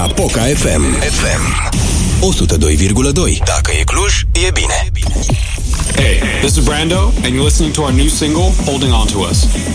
Poca FM. 102,2. Dacă e Cluj, e bine. Hey, this is Brando, and you're listening to our new single, Holding On To Us.